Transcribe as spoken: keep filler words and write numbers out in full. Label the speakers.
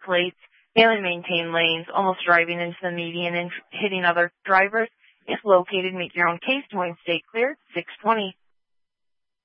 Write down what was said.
Speaker 1: plates, failing to maintain lanes, almost driving into the median and hitting other drivers. If located, make your own case to Wayne State clear, six twenty.